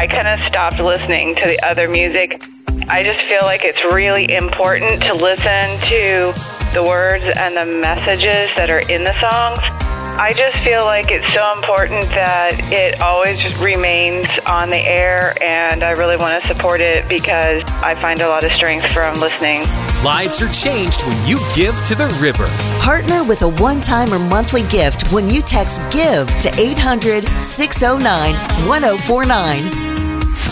I kind of stopped listening to the other music. I just feel like it's really important to listen to the words and the messages that are in the songs. I just feel like it's so important that it always just remains on the air, and I really want to support it because I find a lot of strength from listening. Lives are changed when you give to the river. Partner with a one-time or monthly gift when you text GIVE to 800-609-1049.